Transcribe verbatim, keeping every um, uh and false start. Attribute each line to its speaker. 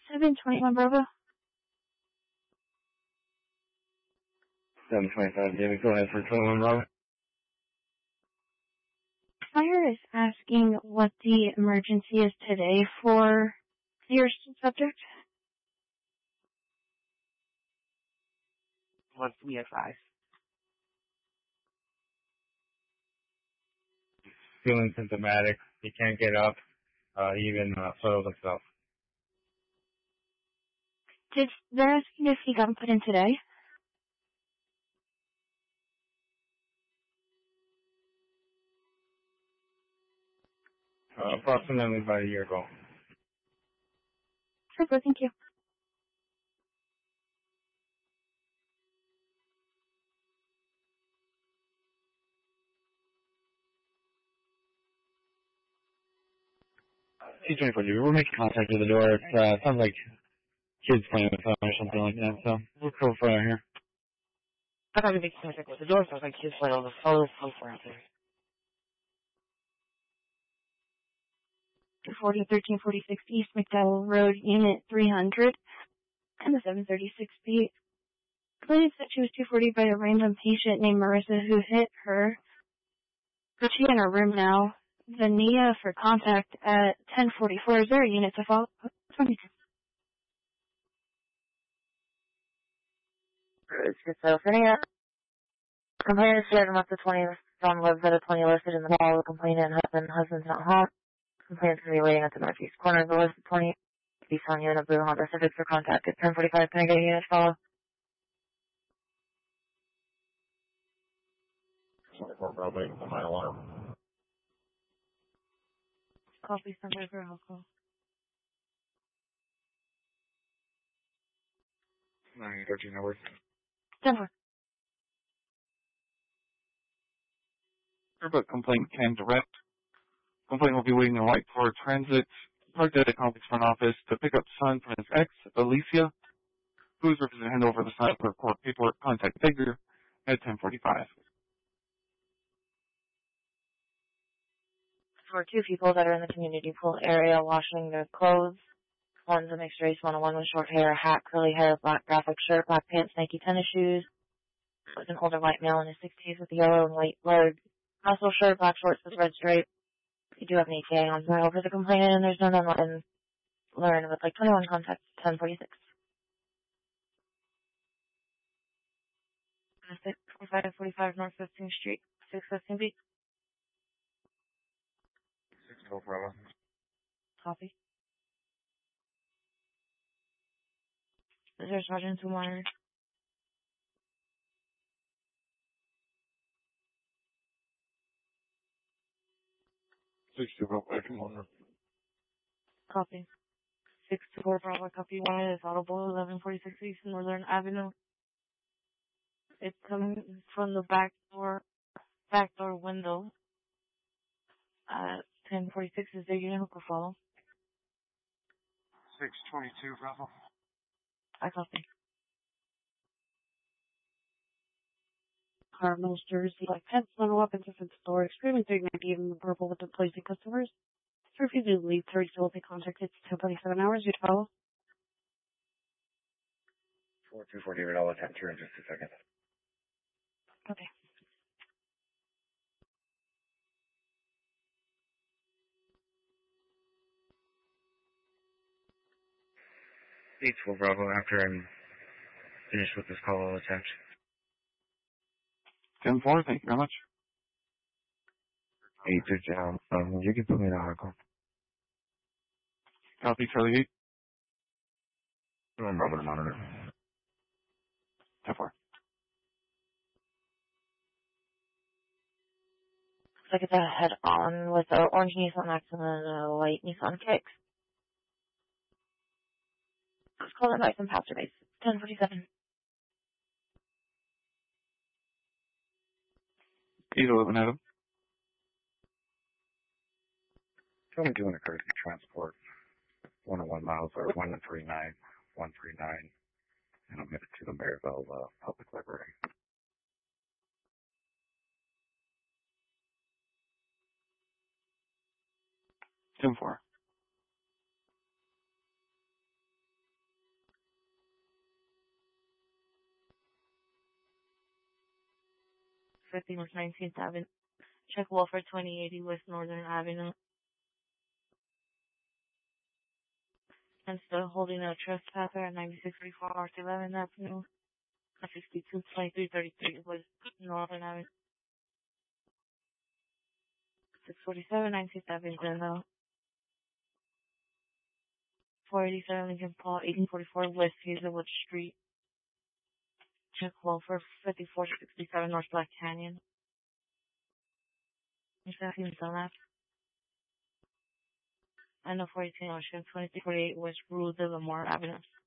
Speaker 1: seven twenty-one Bravo.
Speaker 2: seven twenty-five, David, go ahead for twenty-one Bravo.
Speaker 1: Fire is asking what the emergency is today for your subject.
Speaker 3: What's the advice?
Speaker 2: Feeling symptomatic. He can't get up. Uh, even uh, soiled himself.
Speaker 1: Did they're asking if he got put in today?
Speaker 2: Uh, approximately about a year ago.
Speaker 1: Super, thank you.
Speaker 2: T twenty-four, we're making contact with the door. It uh, sounds like kids playing with fun or something like that, so we're cool for out here.
Speaker 3: I thought we make contact with the door, so I was like, kids play on the phone, phone for out there.
Speaker 1: forty thirteen forty-six East McDowell Road, Unit three hundred, and the seven thirty-six B. Claims that she was two forty by a random patient named Marissa who hit her. But she's in her room now. The N I A for contact at ten forty-four. Is there a unit to follow? twenty-two.
Speaker 3: It's schizophrenia. Complainant is shared amongst the twenty from lives at a twenty listed in the hall. The complainant and husband, husband's not home. Complainant's going to be waiting at the northeast corner of the list at twenty. Be Sonia in a blue Honda Civic for contact at ten forty-five. Can I get a unit to follow?
Speaker 2: twenty-four, probably, my alarm.
Speaker 1: Coffee center for alcohol.
Speaker 2: nine thirteen hours.
Speaker 1: ten four.
Speaker 4: But complaint can direct. Complaint will be waiting in white for transit, parked at the complex front office to pick up son from his ex, Alicia, who is represented to hand over the son for court paperwork. Contact figure at ten forty-five.
Speaker 3: For two people that are in the community pool area washing their clothes. One's a mixed race, one one with short hair, hat, curly hair, black graphic shirt, black pants, Nike tennis shoes. With an older white male in his sixties with a yellow and white blurred muscle shirt, black shorts with red stripe. You do have an E T A on file for the complainant, and there's no known weapon. Learn with like twenty-one contacts, ten forty-six. twenty-five forty-five North fifteenth Street, six fifteen B.
Speaker 2: six four, Bravo.
Speaker 3: Copy. Is there Sergeant Tumar?
Speaker 2: six two, Bravo, come on.
Speaker 3: Copy. six two four Bravo, copy. One is audible, eleven forty-six East Northern Avenue. It's coming from the back door, back door window. At ten forty-six, is there unit who could follow?
Speaker 2: six twenty-two, Bravo.
Speaker 3: I copy.
Speaker 1: Cardinals jersey, like pets, no weapons if it's store, extremely big, maybe even the purple with the placing customers. So if you do leave, thirty still will be contacted. It's ten twenty-seven hours. You'd follow.
Speaker 2: four two four, David, I'll attempt here in just a second.
Speaker 1: Okay.
Speaker 2: eight four, Bravo, after I'm finished with this call, I'll attempt.
Speaker 4: ten four, thank you very much.
Speaker 2: eight two, um, um, you can put me in a hard call.
Speaker 4: Copy, Charlie eight.
Speaker 2: I'm Bravo to monitor.
Speaker 4: ten four.
Speaker 3: Looks like it's a head-on with an orange Nissan Maxima and a white Nissan Kicks. Let's call it nice and pastor base. ten forty-seven.
Speaker 4: eight eleven, Adam.
Speaker 2: Tell me doing a courtesy transport. one oh one miles or one three nine, one three nine, and I'm headed to the Maryville uh, Public Library.
Speaker 4: ten four.
Speaker 3: fifty North nineteenth Avenue. Check Wolford twenty eighty West Northern Avenue. And still holding a trespasser at ninety-six forty-four North eleventh Avenue. At sixty-two twenty-three thirty-three West Northern Avenue. six forty-seven nineteenth Avenue, Glendale. four eighty-seven Lincoln Paul, eighteen forty-four West Hazelwood Street. Check Wolford fifty-four sixty-seven North Black Canyon. Exactly, Dunlap. I know four eighteen Ocean, twenty-three forty-eight West Rue de la Moore Avenue.